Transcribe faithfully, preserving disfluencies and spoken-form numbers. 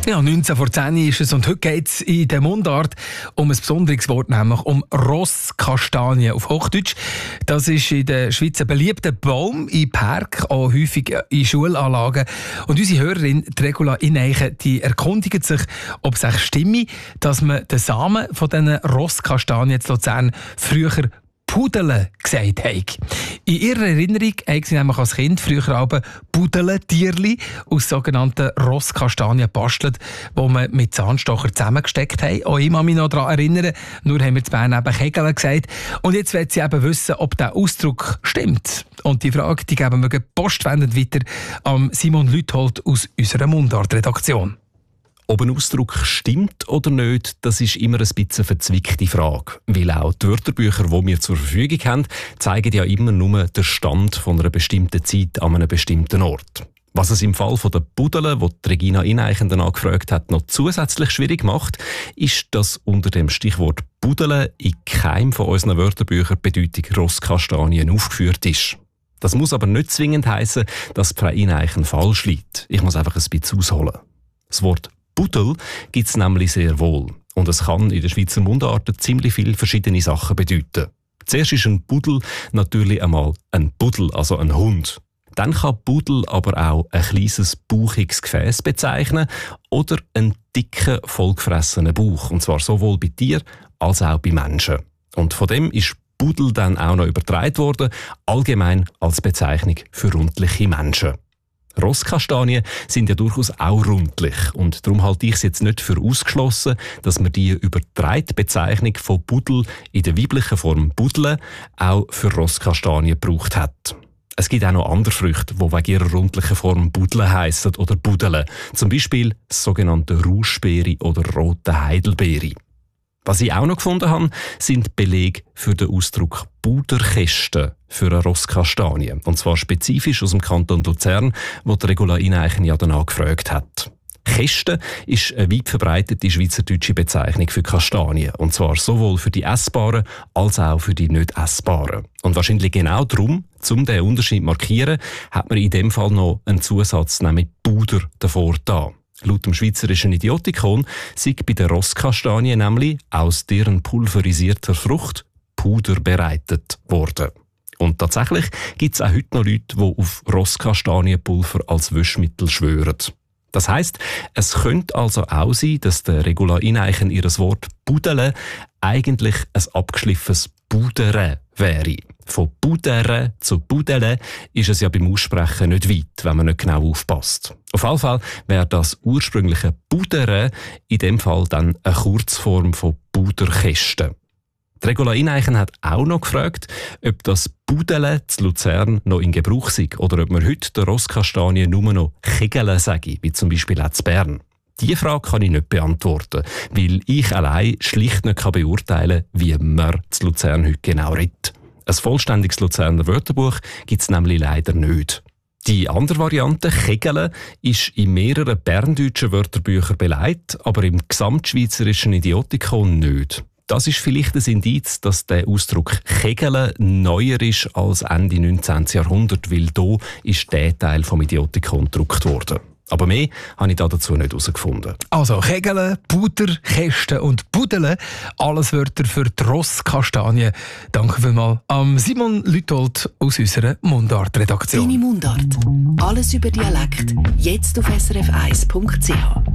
Ja, neunzehn vor zehn ist es und heute geht es in der Mundart um ein besonderes Wort, nämlich um Rosskastanie auf Hochdeutsch. Das ist in der Schweiz ein beliebter Baum in Park, auch häufig in Schulanlagen. Und unsere Hörerin, die Regula Ineichen, die erkundigt sich, ob es echt stimme, dass man den Samen von diesen Rosskastanien in Luzern früher Pudele gesagt hat. In ihrer Erinnerung haben sie nämlich als Kind früher aber Pudelentierli aus sogenannten Rosskastanien gebastelt, die man mit Zahnstocher zusammengesteckt haben. Auch ich kann mich noch daran erinnern, nur haben wir zu Bern eben Kegel gesagt. Und jetzt will sie eben wissen, ob der Ausdruck stimmt. Und die Frage die geben wir postwendend weiter an Simon Lüthold aus unserer Mundart-Redaktion. Ob ein Ausdruck stimmt oder nicht, das ist immer ein bisschen eine verzwickte Frage. Weil auch die Wörterbücher, die wir zur Verfügung haben, zeigen ja immer nur den Stand von einer bestimmten Zeit an einem bestimmten Ort. Was es im Fall der Pudele, wo die Regina Ineichen danach gefragt hat, noch zusätzlich schwierig macht, ist, dass unter dem Stichwort Pudele in keinem von unseren Wörterbüchern die Bedeutung Rosskastanien aufgeführt ist. Das muss aber nicht zwingend heissen, dass Frau Ineichen falsch liegt. Ich muss einfach ein bisschen ausholen. Das Wort Pudel gibt es nämlich sehr wohl. Und es kann in der Schweizer Mundart ziemlich viele verschiedene Sachen bedeuten. Zuerst ist ein Pudel natürlich einmal ein Pudel, also ein Hund. Dann kann Pudel aber auch ein kleines, bauchiges Gefäß bezeichnen oder einen dicken, vollgefressenen Bauch. Und zwar sowohl bei Tieren als auch bei Menschen. Und von dem ist Pudel dann auch noch übertragen worden, allgemein als Bezeichnung für rundliche Menschen. Rosskastanien sind ja durchaus auch rundlich und darum halte ich es jetzt nicht für ausgeschlossen, dass man die übertragene Bezeichnung von Pudel in der weiblichen Form Pudle auch für Rosskastanien gebraucht hat. Es gibt auch noch andere Früchte, die wegen ihrer rundlichen Form Pudle heissen oder Pudele, zum Beispiel das sogenannte Rauschbeere oder rote Heidelbeere. Was ich auch noch gefunden habe, sind Belege für den Ausdruck Puderkästen für eine Rosskastanie. Und zwar spezifisch aus dem Kanton Luzern, wo die Regula Ineichen ja danach gefragt hat. Kästen ist eine weit verbreitete schweizerdeutsche Bezeichnung für Kastanien. Und zwar sowohl für die essbaren als auch für die nicht essbaren. Und wahrscheinlich genau darum, um diesen Unterschied zu markieren, hat man in dem Fall noch einen Zusatz, nämlich Puder, davor da. Laut dem schweizerischen Idiotikon sei bei der Rosskastanie nämlich aus deren pulverisierter Frucht Puder bereitet worden. Und tatsächlich gibt es auch heute noch Leute, die auf Rosskastanienpulver als Waschmittel schwören. Das heisst, es könnte also auch sein, dass der Regula Ineichen ihr Wort Pudele eigentlich ein abgeschliffenes Pudere wäre. Von Pudere zu Pudele ist es ja beim Aussprechen nicht weit, wenn man nicht genau aufpasst. Auf jeden Fall wäre das ursprüngliche Pudere in dem Fall dann eine Kurzform von Puderkästen. Die Regula Ineichen hat auch noch gefragt, ob das Pudele zu Luzern noch in Gebrauch sei oder ob man heute der Rosskastanie nur noch Kegele sage, wie zum Beispiel auch zu Bern. Diese Frage kann ich nicht beantworten, weil ich allein schlicht nicht beurteilen kann, wie man zu Luzern heute genau redet. Ein vollständiges Luzerner Wörterbuch gibt es nämlich leider nicht. Die andere Variante, Kegele, ist in mehreren berndeutschen Wörterbüchern belegt, aber im gesamtschweizerischen Idiotikon nicht. Das ist vielleicht ein Indiz, dass der Ausdruck Kegele neuer ist als Ende neunzehnten Jahrhundert, weil hier ist der Teil vom Idiotikon gedruckt worden. Aber mehr habe ich dazu nicht herausgefunden. Also Kegele, Puder, Kästen und Pudele, alles Wörter für die Rosskastanie. Danke vielmals an Simon Lüthold aus unserer Mundart-Redaktion. Deine Mundart. Alles über Dialekt. Jetzt auf s r f eins punkt c h.